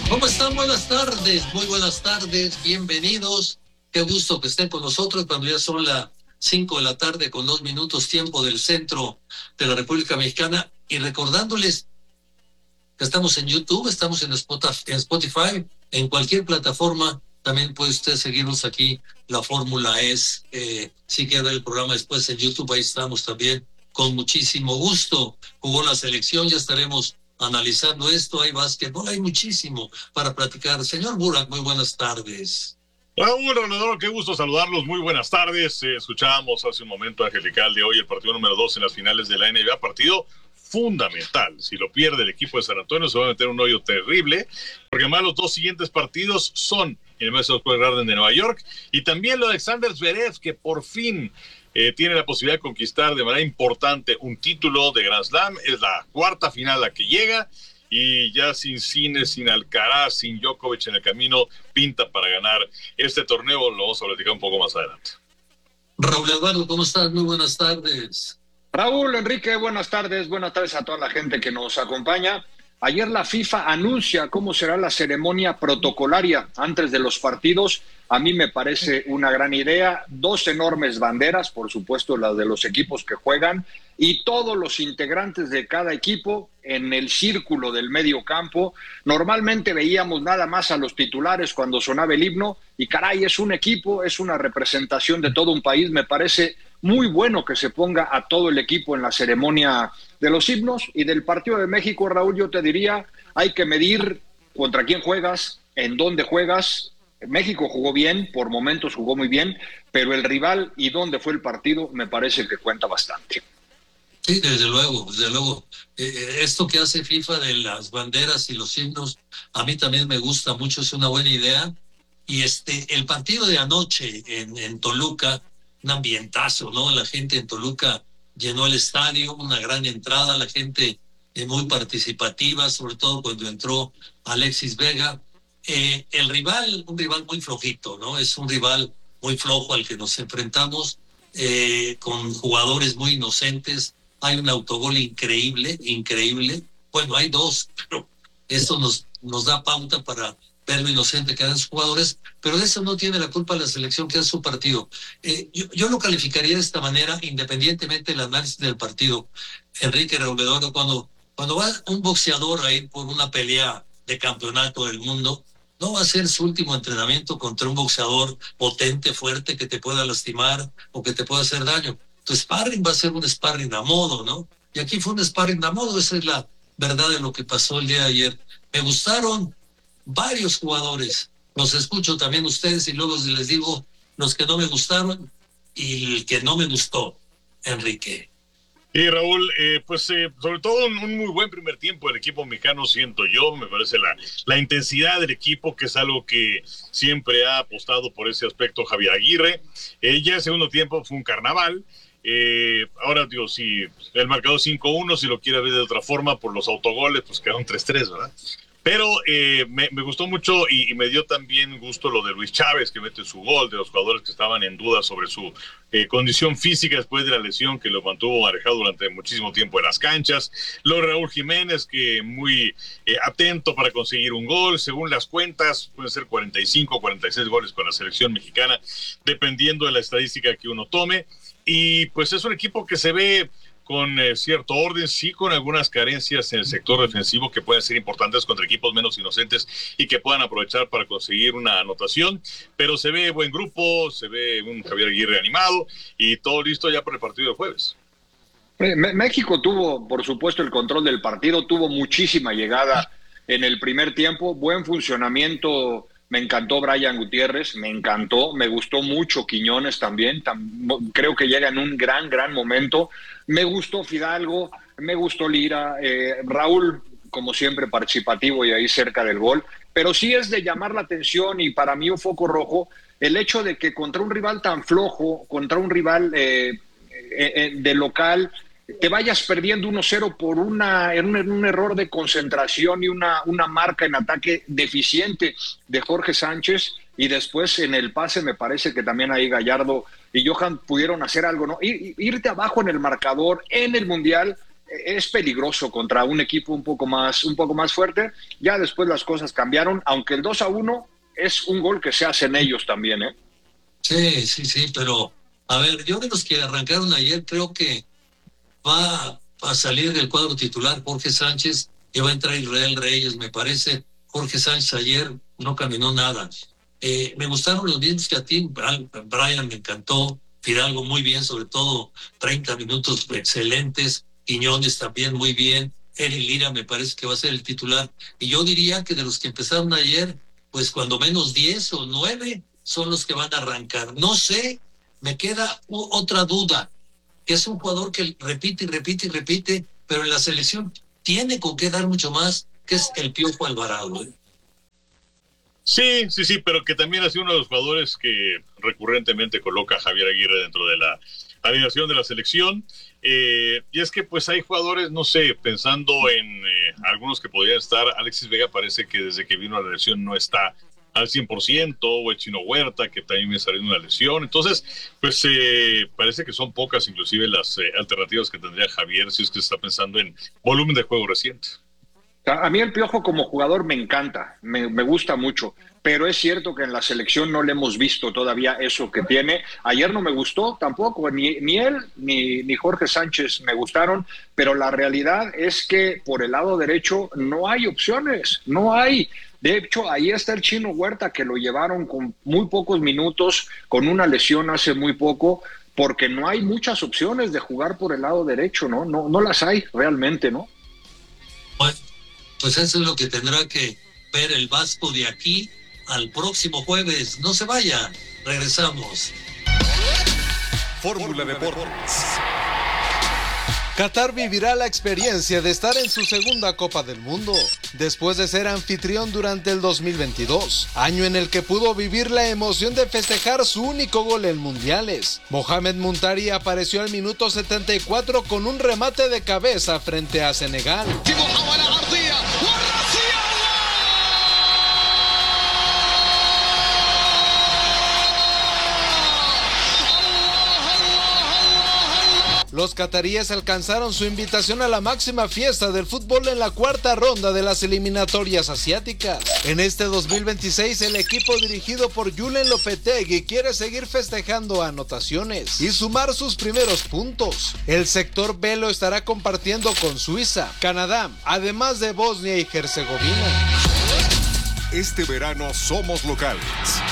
¿Cómo están? Muy buenas tardes, bienvenidos. Qué gusto que estén con nosotros cuando ya son las 5 de la tarde con 2 minutos tiempo del centro de la República Mexicana. Y recordándoles que estamos en YouTube, estamos en Spotify, en cualquier plataforma. También puede usted seguirnos aquí. La fórmula es, si quiere ver el programa después en YouTube, ahí estamos también con muchísimo gusto. Jugó la selección, ya estaremos analizando esto. Hay básquetbol, hay muchísimo para platicar. Señor Burak, muy buenas tardes. Raúl, Ronaldor, qué gusto saludarlos, muy buenas tardes. Escuchábamos hace un momento a Angelical de hoy el partido número 2 en las finales de la NBA, partido fundamental. Si lo pierde el equipo de San Antonio se va a meter un hoyo terrible, porque además los dos siguientes partidos son en el Madison Square Garden de Nueva York, y también lo de Alexander Zverev, que por fin tiene la posibilidad de conquistar de manera importante un título de Grand Slam. Es la cuarta final a la que llega, y ya sin Sinner, sin Alcaraz, sin Djokovic en el camino, pinta para ganar este torneo. Lo vamos a platicar un poco más adelante. Raúl Eduardo, ¿cómo estás? Muy buenas tardes. Raúl, Enrique, buenas tardes a toda la gente que nos acompaña. Ayer la FIFA anuncia cómo será la ceremonia protocolaria antes de los partidos. A mí me parece una gran idea. 2 enormes banderas, por supuesto las de los equipos que juegan, y todos los integrantes de cada equipo en el círculo del medio campo. Normalmente veíamos nada más a los titulares cuando sonaba el himno, y caray, es un equipo, es una representación de todo un país. Me parece muy bueno que se ponga a todo el equipo en la ceremonia de los himnos. Y del partido de México, Raúl, yo te diría, hay que medir contra quién juegas, en dónde juegas. México jugó bien, por momentos jugó muy bien, pero el rival y dónde fue el partido me parece que cuenta bastante. Sí, desde luego, desde luego. Esto que hace FIFA de las banderas y los himnos, a mí también me gusta mucho, es una buena idea. Y el partido de anoche en Toluca, un ambientazo, ¿no? La gente en Toluca llenó el estadio, una gran entrada, la gente muy participativa, sobre todo cuando entró Alexis Vega. El rival, un rival muy flojito, ¿no? Es un rival muy flojo al que nos enfrentamos, con jugadores muy inocentes. Hay un autogol increíble. Bueno, hay 2, pero eso nos da pauta para ver lo inocente que eran sus jugadores, pero de eso no tiene la culpa la selección, que es su partido. Yo lo calificaría de esta manera, independientemente del análisis del partido. Enrique Robledor, cuando va un boxeador a ir por una pelea de campeonato del mundo, no va a ser su último entrenamiento contra un boxeador potente, fuerte, que te pueda lastimar o que te pueda hacer daño. Tu sparring va a ser un sparring a modo, ¿no? Y aquí fue un sparring a modo. Esa es la verdad de lo que pasó el día de ayer. Me gustaron varios jugadores. Los escucho también ustedes y luego les digo los que no me gustaron y el que no me gustó, Enrique. Y Raúl, sobre todo un muy buen primer tiempo del equipo mexicano, siento yo. Me parece la intensidad del equipo, que es algo que siempre ha apostado por ese aspecto Javier Aguirre. Ya el segundo tiempo fue un carnaval. Ahora digo, si el marcador 5-1, si lo quiere ver de otra forma, por los autogoles, pues quedaron 3-3, ¿verdad? Pero me gustó mucho, y me dio también gusto lo de Luis Chávez, que mete su gol, de los jugadores que estaban en duda sobre su condición física después de la lesión que lo mantuvo alejado durante muchísimo tiempo en las canchas. Lo de Raúl Jiménez, que muy atento para conseguir un gol. Según las cuentas, pueden ser 45, 46 goles con la selección mexicana, dependiendo de la estadística que uno tome. Y pues es un equipo que se ve con cierto orden, sí, con algunas carencias en el sector defensivo que pueden ser importantes contra equipos menos inocentes y que puedan aprovechar para conseguir una anotación, pero se ve buen grupo, se ve un Javier Aguirre animado y todo listo ya para el partido de jueves. México tuvo, por supuesto, el control del partido, tuvo muchísima llegada en el primer tiempo, buen funcionamiento. Me encantó Brian Gutiérrez, me gustó mucho Quiñones también, creo que llega en un gran momento. Me gustó Fidalgo, me gustó Lira, Raúl, como siempre, participativo y ahí cerca del gol. Pero sí es de llamar la atención, y para mí un foco rojo, el hecho de que contra un rival tan flojo, contra un rival de local, te vayas perdiendo 1-0 por un error de concentración y una marca en ataque deficiente de Jorge Sánchez, y después en el pase me parece que también ahí Gallardo y Johan pudieron hacer algo, ¿no? Irte abajo en el marcador en el Mundial es peligroso contra un equipo un poco más fuerte. Ya después las cosas cambiaron, aunque el 2-1 es un gol que se hacen ellos también, ¿eh? Sí, pero a ver, yo de los que arrancaron ayer creo que va a salir del cuadro titular Jorge Sánchez y va a entrar Israel Reyes, me parece. Jorge Sánchez ayer no caminó nada. Me gustaron los mismos que a ti. Brian me encantó, Fidalgo muy bien, sobre todo 30 minutos excelentes, Quiñones también muy bien, Eri Lira me parece que va a ser el titular, y yo diría que de los que empezaron ayer, pues cuando menos 10 o 9 son los que van a arrancar. No sé, me queda otra duda, que es un jugador que repite, pero en la selección tiene con qué dar mucho más, que es el Piojo Alvarado, ¿eh? Sí, pero que también ha sido uno de los jugadores que recurrentemente coloca a Javier Aguirre dentro de la alineación de la selección. Y es que pues hay jugadores, no sé, pensando en algunos que podrían estar. Alexis Vega parece que desde que vino a la lesión no está al 100%, o el Chino Huerta, que también me salió una lesión. Entonces, pues parece que son pocas inclusive las alternativas que tendría Javier si es que está pensando en volumen de juego reciente. A mí el Piojo como jugador me encanta, me gusta mucho, pero es cierto que en la selección no le hemos visto todavía eso que tiene. Ayer no me gustó tampoco, ni él ni Jorge Sánchez me gustaron, pero la realidad es que por el lado derecho no hay opciones, no hay. De hecho, ahí está el Chino Huerta, que lo llevaron con muy pocos minutos, con una lesión hace muy poco, porque no hay muchas opciones de jugar por el lado derecho, no las hay realmente, ¿no? Bueno, pues eso es lo que tendrá que ver el Vasco de aquí al próximo jueves. No se vaya, regresamos. Fórmula Deportes. Qatar vivirá la experiencia de estar en su segunda Copa del Mundo, después de ser anfitrión durante el 2022, año en el que pudo vivir la emoción de festejar su único gol en mundiales. Mohamed Muntari apareció al minuto 74 con un remate de cabeza frente a Senegal. Los cataríes alcanzaron su invitación a la máxima fiesta del fútbol en la cuarta ronda de las eliminatorias asiáticas. En este 2026, el equipo dirigido por Julen Lopetegui quiere seguir festejando anotaciones y sumar sus primeros puntos. El sector B lo estará compartiendo con Suiza, Canadá, además de Bosnia y Herzegovina. Este verano somos locales.